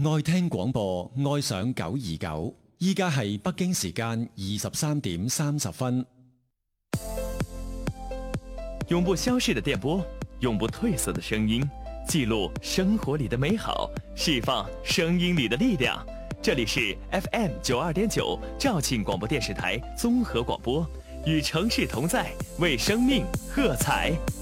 愛聽廣播，愛上929。依家係北京時間23:30。 永不消逝的電波，永不褪色的聲音，記錄生活裏的美好，釋放聲音裏的力量。這裡是 FM 92.9肇慶廣播電視台綜合廣播，與城市同在，為生命喝彩。